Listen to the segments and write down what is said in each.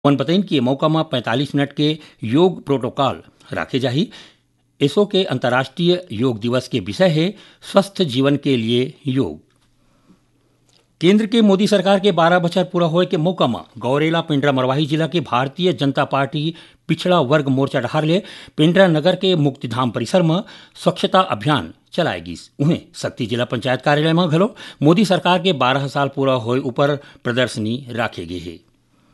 वन बताइन कि मौका में 45 मिनट के योग प्रोटोकॉल राखे जाही। इसो के अंतर्राष्ट्रीय योग दिवस के विषय है स्वस्थ जीवन के लिए योग। केंद्र के मोदी सरकार के 12 बछर पूरा होए के मौका में गौरेला पेंड्रा मरवाही जिला के भारतीय जनता पार्टी पिछड़ा वर्ग मोर्चा डहार ले पेंड्रा नगर के मुक्तिधाम परिसर में स्वच्छता अभियान चलाएगी। उन्हें शक्ति जिला पंचायत कार्यालय में घलो मोदी सरकार के 12 साल पूरा होए ऊपर प्रदर्शनी राखे गए है।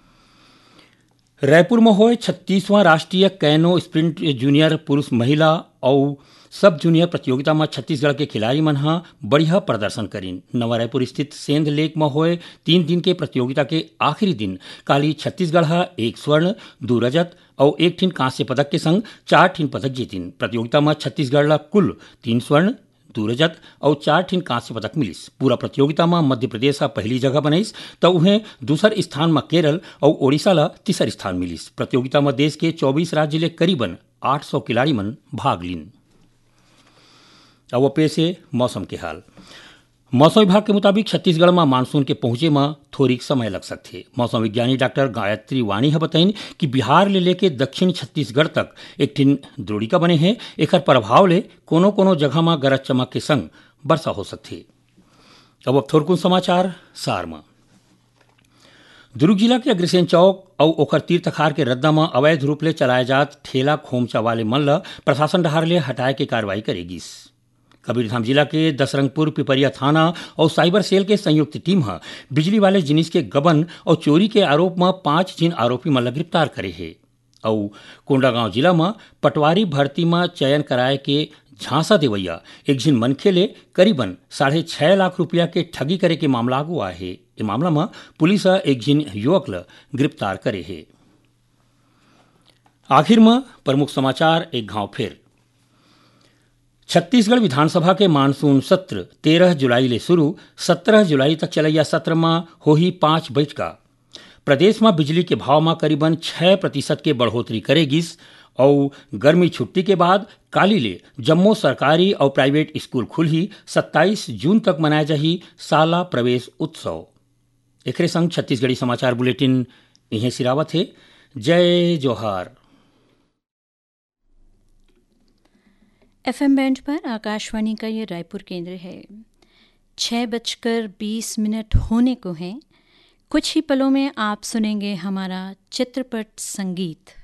रायपुर में होए 36वां राष्ट्रीय कैनो स्प्रिंट जूनियर पुरुष महिला और सब जूनियर प्रतियोगिता में छत्तीसगढ़ के खिलाड़ी मन बढ़िया प्रदर्शन करीन। नवा रायपुर स्थित सेंध लेक में होए 3 दिन के प्रतियोगिता के आखिरी दिन काली छत्तीसगढ़ 1 स्वर्ण 2 रजत और 1 ठिन कांस्य पदक के संग 4 ठिन पदक जीतिन। प्रतियोगिता में छत्तीसगढ़ कुल 3 स्वर्ण 2 रजत और 4 ठिन कांस्य पदक मिलिस। पूरा प्रतियोगिता में मध्य प्रदेश पहली जगह बनाईस तो उन्हें दूसर स्थान में केरल और ओडिशा तीसर स्थान मिलिस। प्रतियोगिता में देश के 24 राज्य ले करीबन 800 खिलाड़ी मन भाग लीन। अब पेश है मौसम के हाल। मौसम विभाग के मुताबिक छत्तीसगढ़ में मानसून के पहुंचे में थोड़ी समय लग सकते। मौसम विज्ञानी डॉक्टर गायत्री वाणी है बताइन कि बिहार ले लेके दक्षिण छत्तीसगढ़ तक एक ठिन द्रोणिका बने हैं। एकर प्रभाव ले कोनो कोनो जगह में गरज चमक के संग वर्षा हो सकती। अब थोड़कुन समाचार सार में। दुर्ग जिला के अग्रसेन चौक और ओकर तीर्थ अखार के रद्दा में अवैध रूप ले चलाए जात ठेला खोमचा वाले मन ल प्रशासन डहार ले हटाए के कार्रवाई करेगी। कबीरधाम जिला के दसरंगपुर पिपरिया थाना और साइबर सेल के संयुक्त टीम बिजली वाले जिनिस के गबन और चोरी के आरोप में 5 जिन आरोपी मन गिरफ्तार करे है। और कोंडागांव जिला में पटवारी भर्ती में चयन कराए के झांसा देवैया एक जिन मनखे ले करीबन 6.5 लाख रुपया के ठगी करे के मामला हुआ है। इस मामला में पुलिस एक जिन युवक ल गिरफ्तार करे है। आखिर में प्रमुख समाचार एक घाव फिर। छत्तीसगढ़ विधानसभा के मानसून सत्र 13 जुलाई ले शुरू 17 जुलाई तक चलैया सत्र में होही 5 बैठका। प्रदेश में बिजली के भाव में करीबन 6% के बढ़ोतरी करेगिस और गर्मी छुट्टी के बाद काली ले जम्मू सरकारी और प्राइवेट स्कूल खुलही। 27 जून तक मनाया जाही साला प्रवेश उत्सव। एकरे संग छत्तीसगढ़ी समाचार बुलेटिन इहें सिरावत है। जय जोहार। FM बैंड पर आकाशवाणी का ये रायपुर केंद्र है। 6:20 होने को हैं। कुछ ही पलों में आप सुनेंगे हमारा चित्रपट संगीत।